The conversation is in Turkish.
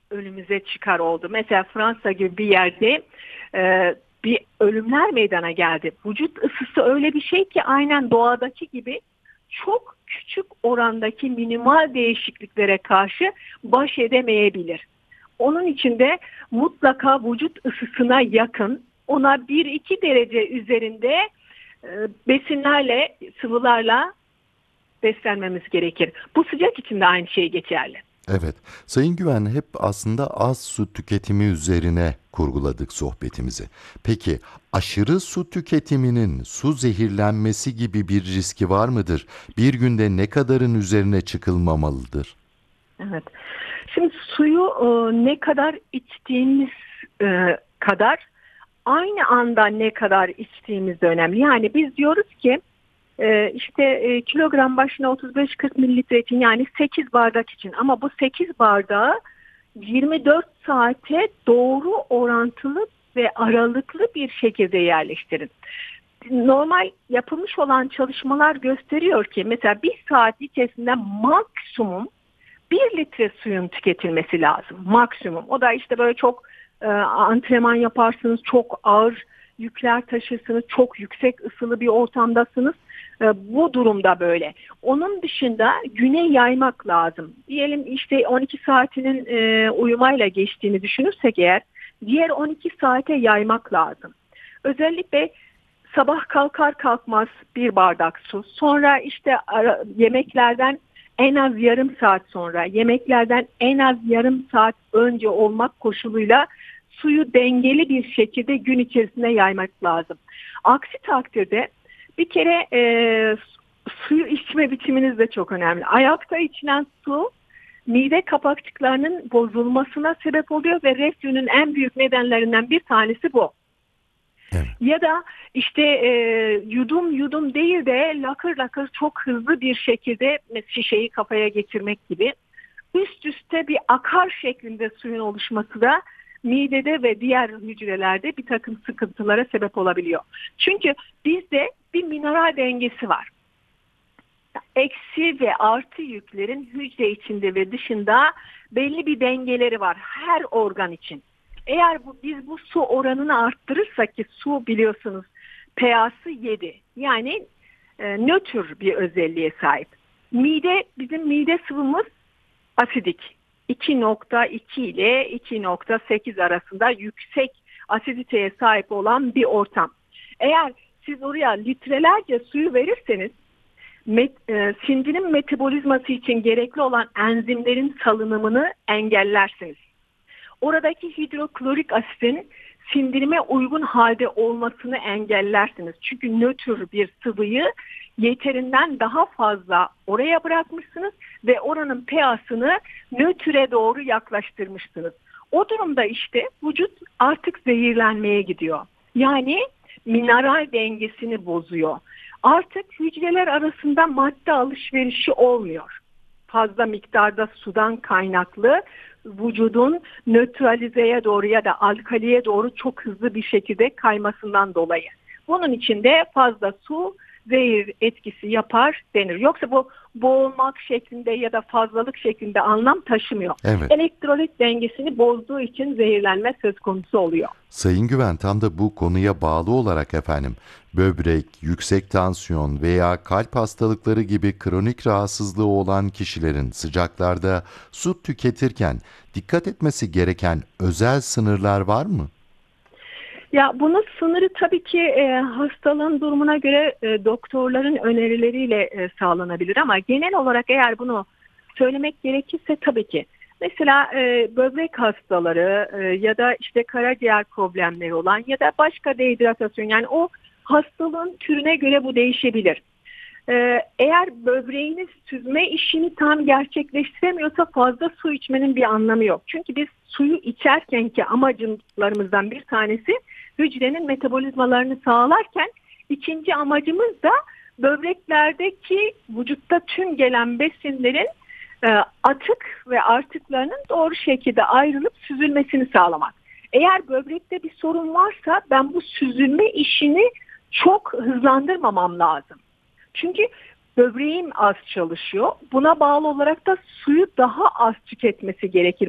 önümüze çıkar oldu. Mesela Fransa gibi bir yerde bir ölümler meydana geldi. Vücut ısısı öyle bir şey ki aynen doğadaki gibi çok küçük orandaki minimal değişikliklere karşı baş edemeyebilir. Onun için de mutlaka vücut ısısına yakın, ona 1-2 derece üzerinde besinlerle, sıvılarla beslenmemiz gerekir. Bu sıcak için de aynı şey geçerli. Evet, Sayın Güven, hep aslında az su tüketimi üzerine kurguladık sohbetimizi. Peki aşırı su tüketiminin su zehirlenmesi gibi bir riski var mıdır? Bir günde ne kadarın üzerine çıkılmamalıdır? Evet. Şimdi suyu ne kadar içtiğimiz kadar aynı anda ne kadar içtiğimiz de önemli. Yani biz diyoruz ki kilogram başına 35-40 mililitre için, yani 8 bardak için, ama bu 8 bardağı 24 saate doğru orantılı ve aralıklı bir şekilde yerleştirin. Normal yapılmış olan çalışmalar gösteriyor ki mesela bir saat içerisinde maksimum 1 litre suyun tüketilmesi lazım. Maksimum. O da işte böyle çok antrenman yaparsınız, çok ağır yükler taşırsınız, çok yüksek ısılı bir ortamdasınız. Bu durumda böyle. Onun dışında güne yaymak lazım. Diyelim işte 12 saatinin uyumayla geçtiğini düşünürsek eğer, diğer 12 saate yaymak lazım. Özellikle sabah kalkar kalkmaz bir bardak su. Sonra işte yemeklerden en az yarım saat sonra, yemeklerden en az yarım saat önce olmak koşuluyla suyu dengeli bir şekilde gün içerisinde yaymak lazım. Aksi takdirde bir kere suyu içme biçiminiz de çok önemli. Ayakta içilen su mide kapakçıklarının bozulmasına sebep oluyor ve reflünün en büyük nedenlerinden bir tanesi bu. Evet. Ya da işte yudum yudum değil de lakır lakır çok hızlı bir şekilde şişeyi kafaya geçirmek gibi üst üste bir akar şeklinde suyun oluşması da midede ve diğer hücrelerde bir takım sıkıntılara sebep olabiliyor. Çünkü bizde bir mineral dengesi var. Eksi ve artı yüklerin hücre içinde ve dışında belli bir dengeleri var her organ için. Eğer biz bu su oranını arttırırsak, ki su biliyorsunuz pH'sı 7, yani nötr bir özelliğe sahip. Bizim mide sıvımız asidik. 2,2 ile 2,8 arasında yüksek asiditeye sahip olan bir ortam. Eğer siz oraya litrelerce suyu verirseniz sindirim metabolizması için gerekli olan enzimlerin salınımını engellersiniz. Oradaki hidroklorik asitin sindirime uygun halde olmasını engellersiniz. Çünkü nötr bir sıvıyı yeterinden daha fazla oraya bırakmışsınız ve oranın pH'sını nötre doğru yaklaştırmışsınız. O durumda işte vücut artık zehirlenmeye gidiyor. Yani mineral dengesini bozuyor. Artık hücreler arasında madde alışverişi olmuyor. Fazla miktarda sudan kaynaklı vücudun nötralizeye doğru ya da alkaliye doğru çok hızlı bir şekilde kaymasından dolayı. Bunun için de fazla su zehir etkisi yapar denir. Yoksa bu boğulmak şeklinde ya da fazlalık şeklinde anlam taşımıyor. Evet. Elektrolit dengesini bozduğu için zehirlenme söz konusu oluyor. Sayın Güven, tam da bu konuya bağlı olarak efendim, böbrek, yüksek tansiyon veya kalp hastalıkları gibi kronik rahatsızlığı olan kişilerin sıcaklarda su tüketirken dikkat etmesi gereken özel sınırlar var mı? Ya bunun sınırı tabii ki hastalığın durumuna göre doktorların önerileriyle sağlanabilir, ama genel olarak eğer bunu söylemek gerekirse tabii ki mesela böbrek hastaları ya da işte karaciğer problemleri olan ya da başka dehidratasyon, yani o hastalığın türüne göre bu değişebilir. Eğer böbreğiniz süzme işini tam gerçekleştiremiyorsa fazla su içmenin bir anlamı yok. Çünkü biz suyu içerkenki amacımlarımızdan bir tanesi hücrenin metabolizmalarını sağlarken, ikinci amacımız da böbreklerdeki vücutta tüm gelen besinlerin atık ve artıklarının doğru şekilde ayrılıp süzülmesini sağlamak. Eğer böbrekte bir sorun varsa ben bu süzülme işini çok hızlandırmamam lazım. Çünkü böbreğim az çalışıyor. Buna bağlı olarak da suyu daha az tüketmesi gerekir